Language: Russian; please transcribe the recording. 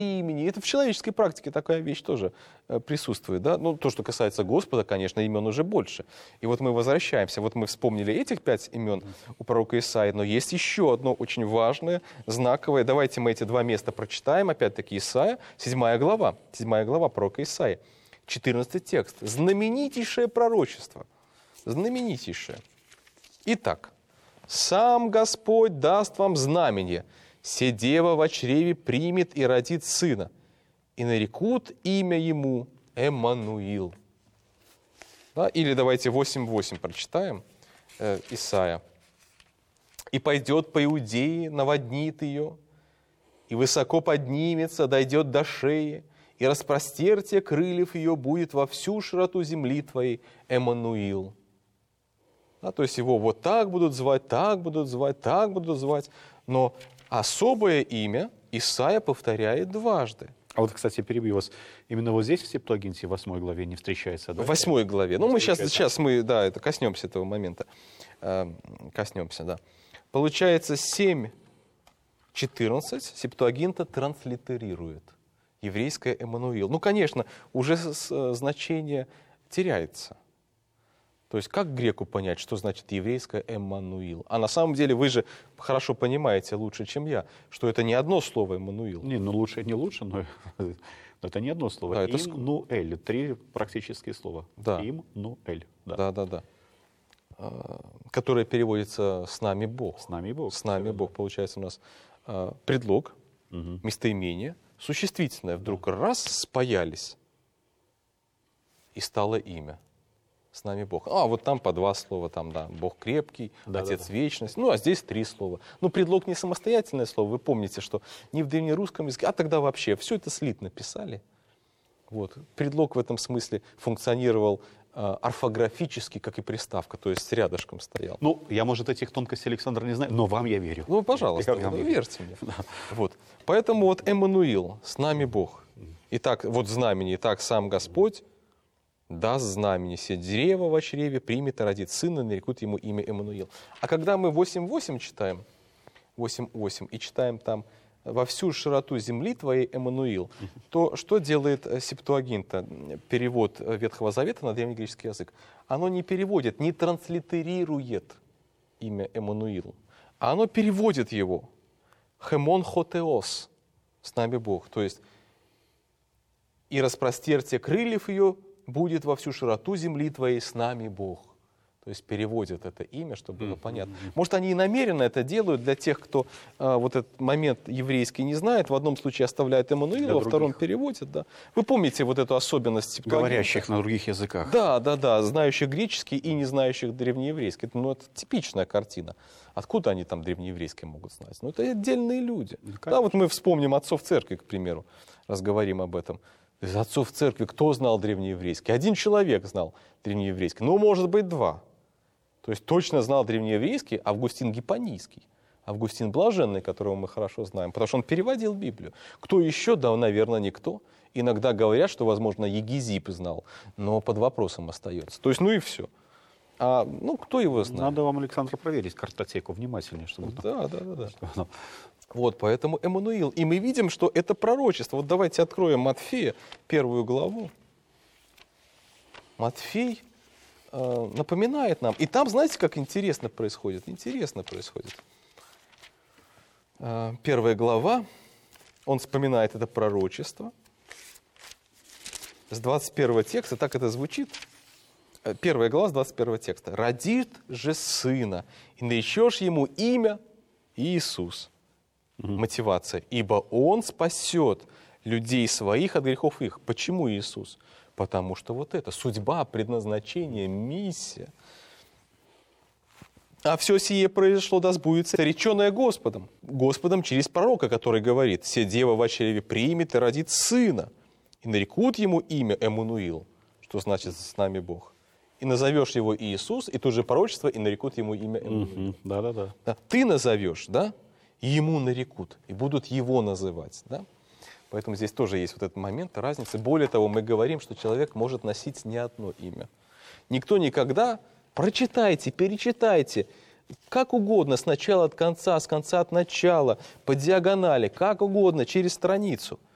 имени. Это в человеческой практике такая вещь тоже присутствует. Да? Ну, то, что касается Господа, конечно, имен уже больше. И вот мы возвращаемся. Вот мы вспомнили этих 5 имен у пророка Исаии, но есть еще одно очень важное, знаковое. Давайте мы эти 2 места прочитаем. Опять-таки Исаия, 7 глава пророка Исаии, 14 текст. Знаменитейшее пророчество. Знаменитейшее. Итак, «Сам Господь даст вам знамение, се дева во чреве примет и родит сына, и нарекут имя ему Эммануил». Да? Или давайте 8:8 прочитаем, Исаия. «И пойдет по Иудее, наводнит ее, и высоко поднимется, дойдет до шеи, и распростертие крыльев ее будет во всю широту земли твоей, Эммануил». Да, то есть его вот так будут звать, так будут звать, так будут звать. Но особое имя Исаия повторяет дважды. А вот, кстати, перебью вас. Именно вот здесь в Септуагинте, в 8 главе, не встречается, да? В 8 главе. Ну, мы сейчас мы, да, это коснемся этого момента. Коснемся, да. Получается, 7:14 Септуагинта транслитерирует еврейское Эммануил. Ну, конечно, уже значение теряется. То есть как греку понять, что значит еврейское Эммануил? А на самом деле вы же хорошо понимаете лучше, чем я, что это не одно слово Эммануил. Не, ну лучше не лучше, но это не одно слово. Да, это Им-ну-эль. 3 практические слова. Да. Им-ну-эль. Да. Которое переводится «с нами Бог». С нами Бог. С нами Бог. Получается у нас предлог, местоимение, существительное вдруг раз спаялись, и стало имя. С нами Бог. А вот там по 2 слова, там, да, Бог крепкий, Отец вечность. Ну, а здесь 3 слова. Ну, предлог не самостоятельное слово. Вы помните, что не в древнерусском языке, а тогда вообще все это слитно писали. Вот. Предлог в этом смысле функционировал орфографически, как и приставка, то есть рядышком стоял. Ну, я, может, этих тонкостей, Александр, не знаю, но вам я верю. Ну, пожалуйста, верьте мне. Вот. Поэтому вот Эммануил, с нами Бог. Итак, вот знамение, итак, сам Господь даст знамение, се древо во чреве примет и родит сына, нарекут ему имя Эммануил. А когда мы 8:8 читаем, 8:8, и читаем там «во всю широту земли твоей Эммануил», то что делает Септуагинта, перевод Ветхого Завета на древнегреческий язык? Оно не переводит, не транслитерирует имя Эммануил, а оно переводит его «хемон хотеос», «с нами Бог», то есть «и распростертие крыльев ее будет во всю широту земли твоей, с нами Бог». То есть переводят это имя, чтобы было понятно. Может, они и намеренно это делают для тех, кто вот этот момент еврейский не знает. В одном случае оставляют Эммануила, во втором переводят. Да. Вы помните вот эту особенность Септуагинты? Говорящих на других языках. Да, знающих греческий и не знающих древнееврейский. Ну, это типичная картина. Откуда они там древнееврейский могут знать? Ну, это отдельные люди. Да, вот мы вспомним отцов церкви, к примеру, раз говорим об этом. Из отцов церкви кто знал древнееврейский? 1 человек знал древнееврейский, ну, может быть, 2. То есть точно знал древнееврейский Августин Гипонийский, Августин Блаженный, которого мы хорошо знаем, потому что он переводил Библию. Кто еще? Да, наверное, никто. Иногда говорят, что, возможно, Егизип знал, но под вопросом остается. То есть, ну и все. А, ну, кто его знает? Надо вам, Александр, проверить картотеку внимательнее, чтобы... Да. Вот, поэтому Эммануил. И мы видим, что это пророчество. Вот давайте откроем Матфея, 1 главу. Матфей напоминает нам. И там, знаете, как интересно происходит? 1 глава, он вспоминает это пророчество. С 21 текста, так это звучит. 1 глава с 21 текста. «Родит же сына, и наречешь ему имя Иисус». Мотивация. «Ибо он спасет людей своих от грехов их». Почему Иисус? Потому что вот это судьба, предназначение, миссия. «А все сие произошло, да сбудется, реченное Господом». Господом через пророка, который говорит: «Се дева во чреве примет и родит сына, и нарекут ему имя Эммануил», что значит «с нами Бог». И назовешь его Иисус, и тут же пророчество, и нарекут ему имя Эммануил. Да. Ты назовешь, да? И ему нарекут, и будут его называть, да? Поэтому здесь тоже есть вот этот момент, разница. Более того, мы говорим, что человек может носить не одно имя. Никто никогда, прочитайте, перечитайте, как угодно, с начала от конца, с конца от начала, по диагонали, как угодно, через страницу –